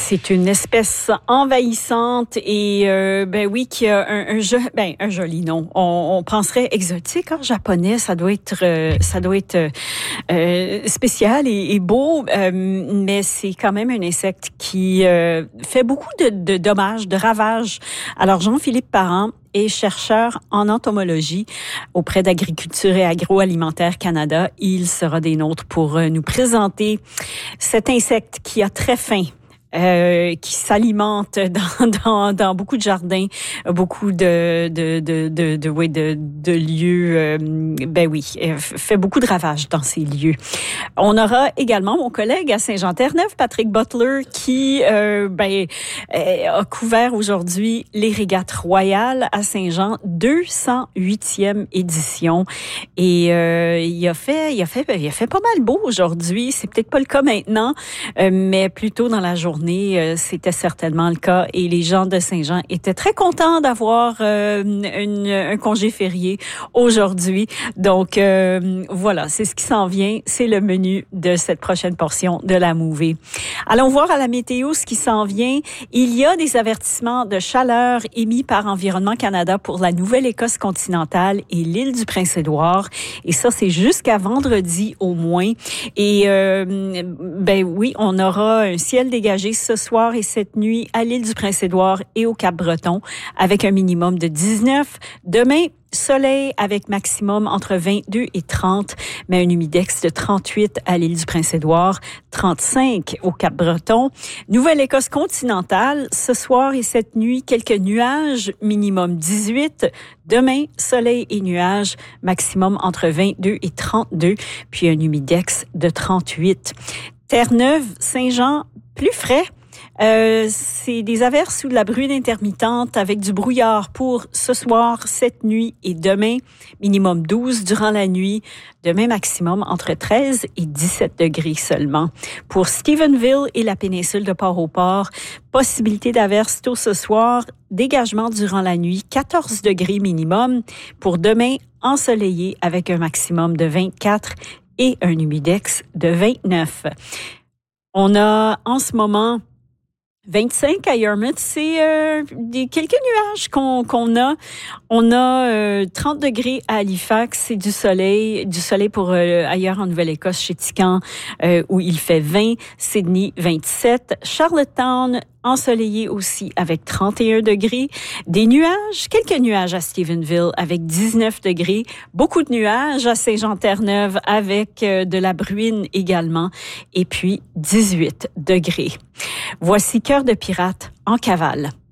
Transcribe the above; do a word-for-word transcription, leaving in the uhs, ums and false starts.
C'est une espèce envahissante et euh, ben oui qui a un, un, jo- ben, un joli nom. On, on penserait exotique en japonais, ça doit être euh, ça doit être euh, spécial et, et beau, euh, mais c'est quand même un insecte qui euh, fait beaucoup de, de dommages, de ravages. Alors Jean-Philippe Parent est chercheur en entomologie auprès d'Agriculture et Agroalimentaire Canada. Il sera des nôtres pour nous présenter cet insecte qui a très faim. Euh, qui s'alimente dans, dans, dans beaucoup de jardins, beaucoup de de de de de, oui, de, de lieux. Euh, ben oui, fait beaucoup de ravages dans ces lieux. On aura également mon collègue à Saint-Jean-Terre-Neuve, Patrick Butler, qui euh, ben a couvert aujourd'hui les régates royales à Saint-Jean, deux cent huitième édition, et euh, il a fait il a fait il a fait pas mal beau aujourd'hui. C'est peut-être pas le cas maintenant, euh, mais plutôt dans la journée. C'était certainement le cas et les gens de Saint-Jean étaient très contents d'avoir euh, une, un congé férié aujourd'hui. Donc euh, voilà, c'est ce qui s'en vient. C'est le menu de cette prochaine portion de la Mouvée. Allons voir à la météo ce qui s'en vient. Il y a des avertissements de chaleur émis par Environnement Canada pour la Nouvelle-Écosse continentale et l'île du Prince-Édouard. Et ça, c'est jusqu'à vendredi au moins. Et euh, ben oui, on aura un ciel dégagé ce soir et cette nuit à l'île du Prince-Édouard et au Cap-Breton avec un minimum de dix-neuf. Demain, soleil avec maximum entre vingt-deux et trente, mais un humidex de trente-huit à l'île du Prince-Édouard, trente-cinq au Cap-Breton. Nouvelle-Écosse continentale, ce soir et cette nuit, quelques nuages, minimum dix-huit. Demain, soleil et nuages, maximum entre vingt-deux et trente-deux, puis un humidex de trente-huit. Terre-Neuve, Saint-Jean, plus frais. Euh, c'est des averses ou de la bruine intermittente avec du brouillard pour ce soir, cette nuit et demain. Minimum douze durant la nuit. Demain, maximum entre treize et dix-sept degrés seulement. Pour Stephenville et la péninsule de Port-au-Port, possibilité d'averses tôt ce soir. Dégagement durant la nuit, quatorze degrés minimum. Pour demain, ensoleillé avec un maximum de vingt-quatre et un humidex de vingt-neuf. On a en ce moment vingt-cinq à Yarmouth, c'est euh, des quelques nuages qu'on qu'on a. On a euh, trente degrés à Halifax, c'est du soleil, du soleil pour euh, ailleurs en Nouvelle-Écosse, chez Tican, euh, où il fait vingt, Sydney vingt-sept, Charlottetown ensoleillé aussi avec trente et un degrés, des nuages, quelques nuages à Stephenville avec dix-neuf degrés, beaucoup de nuages à Saint-Jean-Terre-Neuve avec euh, de la bruine également, et puis dix-huit degrés. Voici Cœur de pirate en cavale.